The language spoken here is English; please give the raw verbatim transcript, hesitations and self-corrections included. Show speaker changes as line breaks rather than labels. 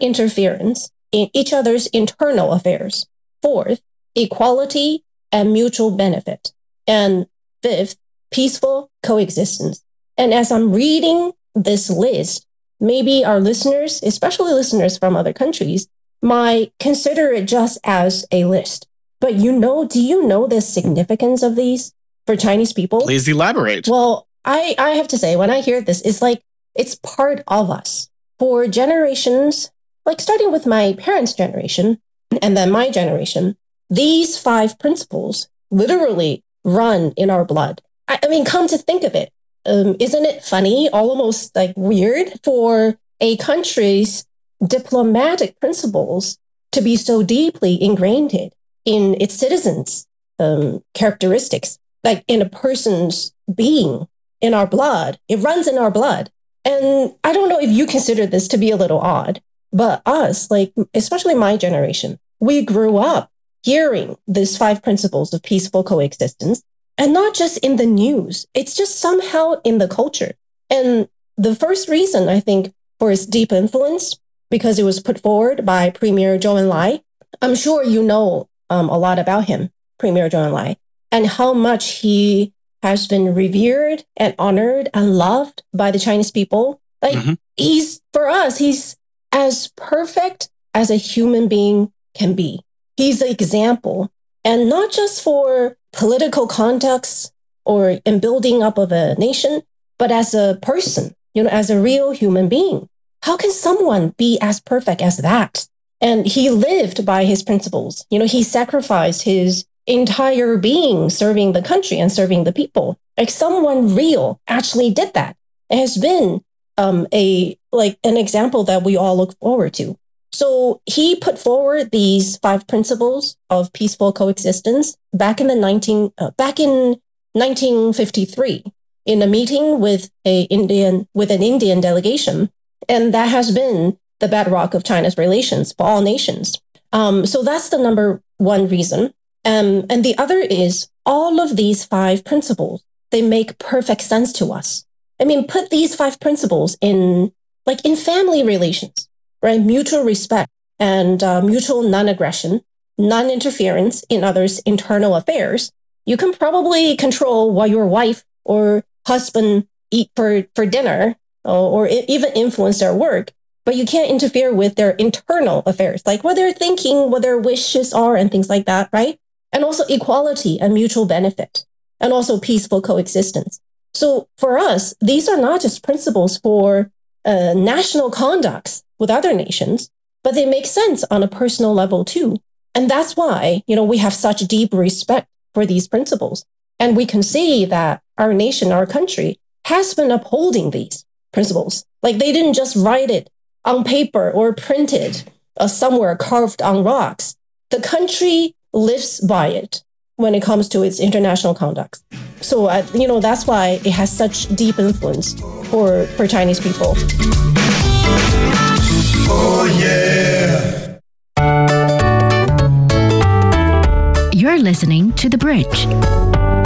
non-interference in each other's internal affairs. Fourth, equality and mutual benefit. And fifth, peaceful coexistence. And as I'm reading this list, maybe our listeners, especially listeners from other countries, might consider it just as a list. But you know, do you know the significance of these for Chinese people?
Please elaborate.
Well, I, I have to say, when I hear this, it's like it's part of us. For generations, like starting with my parents' generation and then my generation, these five principles literally run in our blood. I, I mean, come to think of it, um, isn't it funny, almost like weird for a country's diplomatic principles to be so deeply ingrained in its citizens' um, characteristics, like in a person's being, in our blood. It runs in our blood. And I don't know if you consider this to be a little odd, but us, like especially my generation, we grew up hearing these five principles of peaceful coexistence, and not just in the news. It's just somehow in the culture. And the first reason, I think, for its deep influence, because it was put forward by Premier Zhou Enlai. I'm sure you know um, a lot about him, Premier Zhou Enlai, and how much he has been revered and honored and loved by the Chinese people. Like mm-hmm. he's, for us, he's as perfect as a human being can be. He's an example, and not just for political context or in building up of a nation, but as a person, you know, as a real human being. How can someone be as perfect as that? And he lived by his principles. You know, he sacrificed his entire being serving the country and serving the people. Like someone real actually did that. It has been um, a like an example that we all look forward to. So he put forward these five principles of peaceful coexistence back in the nineteen uh, back in nineteen fifty-three in a meeting with a Indian with an Indian delegation, and that has been the bedrock of China's relations for all nations. Um, so that's the number one reason. Um, and the other is all of these five principles, they make perfect sense to us. I mean, put these five principles in, like in family relations, right? Mutual respect and uh, mutual non-aggression, non-interference in others' internal affairs. You can probably control what your wife or husband eat for, for dinner or, or even influence their work, but you can't interfere with their internal affairs, like what they're thinking, what their wishes are and things like that, right? And also equality and mutual benefit, and also peaceful coexistence. So for us, these are not just principles for uh, national conducts with other nations, but they make sense on a personal level too. And that's why, you know, we have such deep respect for these principles. And we can see that our nation, our country, has been upholding these principles. Like they didn't just write it on paper or print it uh, somewhere carved on rocks. The country lives by it when it comes to its international conduct. So, uh, you know, that's why it has such deep influence for, for Chinese people.
Oh, yeah.
You're listening to The Bridge.